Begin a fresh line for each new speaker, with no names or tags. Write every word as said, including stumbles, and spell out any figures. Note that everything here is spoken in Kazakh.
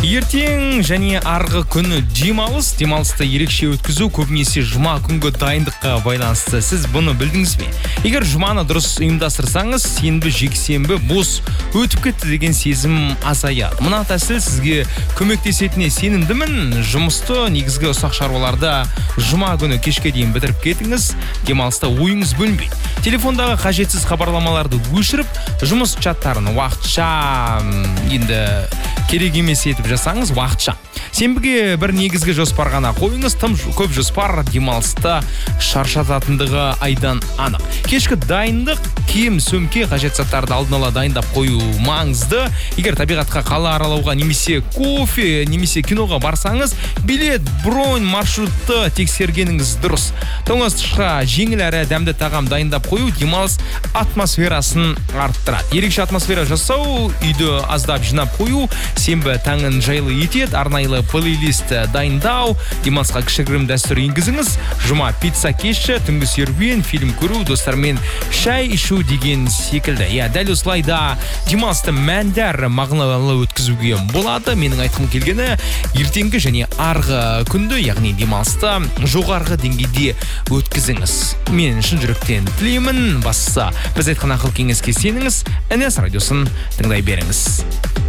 Ертең және арғы күні демалыс, демалысты ерекше өткізу көбінесе жұма күнгі дайындыққа байланысты. Сіз бұны білдіңіз бе? Егер жұманы дұрыс ұйымдастырсаңыз, сенбі, жексенбі бос өтіп кетті деген сезім азаяды. Мына тәсіл сізге көмектесетіне сенімдімін. Жұмысты негізгі ұсақ шаруаларда жұма күні кешке дейін бітіріп кетіңіз, демалыста ойыңыз бөлінбейді. Телефондағы қажетсіз хабарламаларды өшіріп, жұмыс чаттарын уақытша енді керек емес етіп жасаңыз, уақытша. Сенбіге бір негізгі жоспар ғана қойыңыз, тым көп жоспар демалыста шаршататындығы айдан анық. Кешкі дайындық, киім, сөмке, қажет заттарды алдын ала дайындап қою маңызды. Егер табиғатқа қала аралауға немесе кофе, немесе киноға барсаңыз, билет, бронь, маршрутты тексергеніңіз дұрыс. Тоңазытқышқа жеңіл әрі дәмді тағам дайындап қою демалыс атмосферасын арттырады. Ерекше атмосфера жасау, үйді аздап жинап қою сенбі таңын жайлы етеді. Арнайлы плейлист дайындау, демалысқа кішігірім дәстүр енгізіңіз. Жұма пицца кеші, түнгі серуен, фильм көру, достармен шай ішу деген секілді. Я, дәл осылайда демалысты мәндар мағыналы өткізуге болады. Менің айтқым келгені ертеңгі және арғы күнді, яғни демалысты жоғарғы деңгейде өткізіңіз. Мен шын жүректен тілеймін. Бастысы біз айтқан ақыл кеңеске сеніңіз, эн эс радиосын тыңдай беріңіз.